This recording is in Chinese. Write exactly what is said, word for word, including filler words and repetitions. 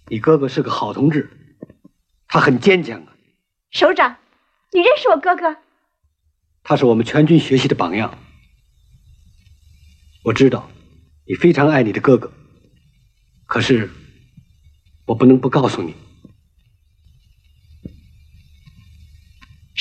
你哥哥是个好同志，他很坚强啊。 首长，你认识我哥哥？ 他是我们全军学习的榜样。我知道你非常爱你的哥哥，可是我不能不告诉你。